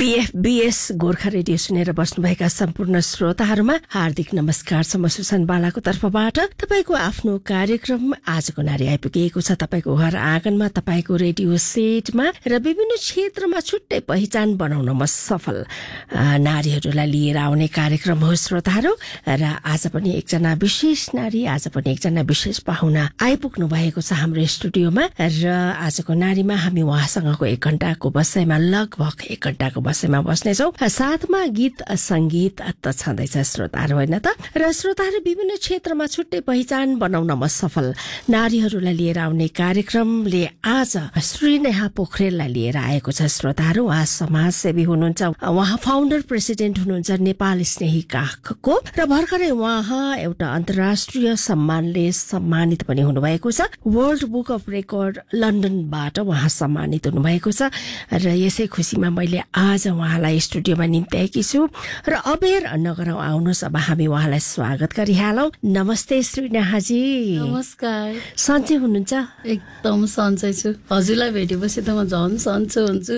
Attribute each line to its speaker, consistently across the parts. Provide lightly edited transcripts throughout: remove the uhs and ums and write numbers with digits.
Speaker 1: बीएफबीएस Gorkha radio सुनेर बस्नुभएका सम्पूर्ण श्रोताहरूमा हार्दिक नमस्कार छ। म सुसन बालाको तर्फबाट तपाईको आफ्नो कार्यक्रम आजको नारी आइपुगेको छ। तपाईको घर आँगनमा, तपाईको रेडियो सेटमा र विभिन्न क्षेत्रमा छुट्टै पहिचान बनाउन म सफल नारीहरूलाई लिएर आउने कार्यक्रम हो श्रोताहरू। र आज पनि एकजना विशेष नारी, आज पनि एकजना विशेष पाहुना आइपुग्नु भएको छ हाम्रो स्टुडियोमा। र आजको नारीमा हामी उहाँसँगको 1 घण्टाको बसाइमा लगभग 1 घण्टाको बसाइमा बस्नेछौँ। साथमा गीत संगीत त छँदैछ श्रोताहरू, होइन त? र श्रोताहरू विभिन्न क्षेत्रमा छुट्टै पहिचान बनाउन म सफल नारीहरूलाई लिएर आउने कार्यक्रमले आज श्रीनेहा पोखरेललाई लिएर आएको छ श्रोताहरू। उहाँ समाजसेवी हुनुहुन्छ, उहाँ फाउन्डर प्रेसिडेन्ट हुनुहुन्छ नेपाल स्नेही काखको, र भर्खरै उहाँ एउटा अन्तर्राष्ट्रिय सम्मानले सम्मानित पनि हुनुभएको छ। वर्ल्ड बुक अफ रेकर्ड लन्डनबाट उहाँ सम्मानित हुनुभएको छ। र यसै खुसीमा मैले आज उहाँलाई स्टुडियोमा निम्त्याएकी छु। र अबेर नगरौँ, आउनुहोस् अब हामी उहाँलाई स्वागत गरिहालौँ। नमस्ते श्रीनेहाजी।
Speaker 2: नमस्कार।
Speaker 1: सन्चै हुनुहुन्छ?
Speaker 2: एकदम सन्चै छु। हजुरलाई भेटेपछि त म झन् सन्चो हुन्छु।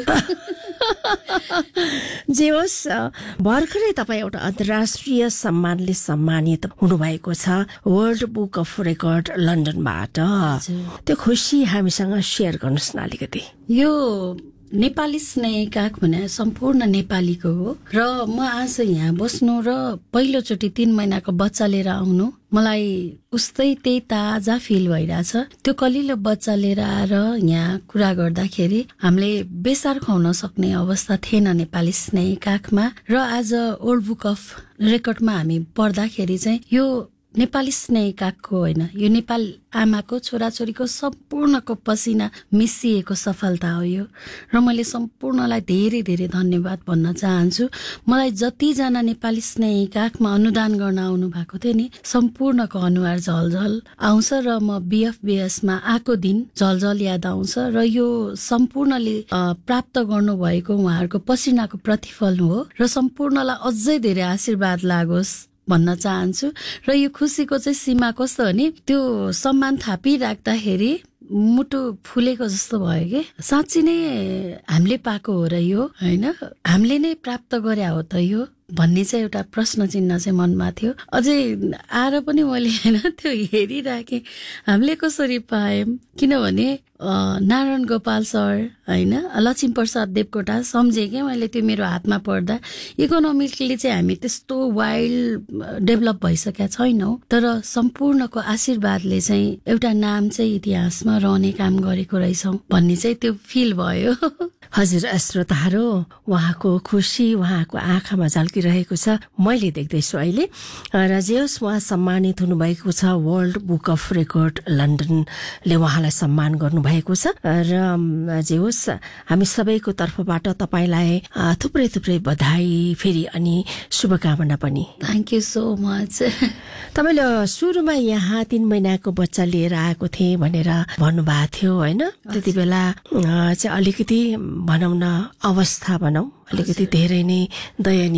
Speaker 1: जे होस्, भर्खरै तपाईँ एउटा अन्तर्राष्ट्रिय सम्मानले सम्मानित हुनुभएको छ वर्ल्ड बुक अफ रेकर्ड लन्डनबाट। त्यो खुसी हामीसँग सेयर गर्नुहोस् न अलिकति।
Speaker 2: यो नेपाली स्नेही काख भने सम्पूर्ण नेपालीको हो। र म आज यहाँ बस्नु र पहिलोचोटि 3 महिनाको बच्चा लिएर आउनु मलाई उस्तै त्यही ताजा फिल भइरहेछ। त्यो कलिलो बच्चा लिएर आएर यहाँ कुरा गर्दाखेरि हामीले बेसार खुवाउन सक्ने अवस्था थिएन नेपाली स्नेही काखमा। र आज वर्ल्ड बुक अफ रेकर्डमा हामी पढ्दाखेरि चाहिँ यो नेपाली स्नेही काखको होइन, यो नेपाल आमाको छोराछोरीको सम्पूर्णको पसिना मिसिएको सफलता हो यो। र मैले सम्पूर्णलाई धेरै धेरै धन्यवाद भन्न चाहन्छु। मलाई जतिजना नेपाली स्नेही काखमा अनुदान गर्न आउनु भएको थियो नि, सम्पूर्णको अनुहार झलझल आउँछ। र म बीएफबीएसमा आएको दिन झलझल याद आउँछ। र यो सम्पूर्णले प्राप्त गर्नुभएको उहाँहरूको पसिनाको प्रतिफल हो। र सम्पूर्णलाई अझै धेरै आशीर्वाद लागोस् भन्न चाहन्छु। र यो खुसीको चाहिँ सीमा कस्तो हो नि, त्यो सम्मान थापिराख्दाखेरि मुटु फुलेको जस्तो भयो कि साँच्ची नै हामीले पाएको हो र यो, होइन हामीले नै प्राप्त गरे हो त यो भन्ने चाहिँ एउटा प्रश्न चिन्ह चाहिँ मनमा थियो। अझै आएर पनि मैले होइन त्यो हेरिराखेँ हामीले कसरी पायौँ। किनभने नारायण गोपाल सर, होइन लक्ष्मी प्रसाद देवकोटा सम्झेँ कि मैले त्यो मेरो हातमा पर्दा। इकोनोमिकली चाहिँ हामी त्यस्तो वाइल्ड डेभलप भइसकेका छैनौँ, तर सम्पूर्णको आशीर्वादले चाहिँ एउटा नाम चाहिँ इतिहासमा रहने काम गरेको रहेछौँ भन्ने चाहिँ त्यो फिल भयो।
Speaker 1: हजुर श्रोताहरू, उहाँको खुसी उहाँको आँखामा झल्किरहेको छ, मैले देख्दैछु अहिले। र जे होस्, उहाँ सम्मानित हुनुभएको छ। वर्ल्ड बुक अफ रेकर्ड लन्डनले उहाँलाई सम्मान गर्नुभएको छ। र जे होस्, हामी सबैको तर्फबाट तपाईँलाई थुप्रै थुप्रै बधाई फेरि अनि शुभकामना पनि।
Speaker 2: Thank you so much.
Speaker 1: तपाईँले सुरुमा यहाँ 3 महिनाको बच्चा लिएर आएको थिएँ भनेर भन्नुभएको थियो, होइन? त्यति बेला चाहिँ अलिकति भनौँ न अवस्था भनौँ अलिकति धेरै नै दयनीय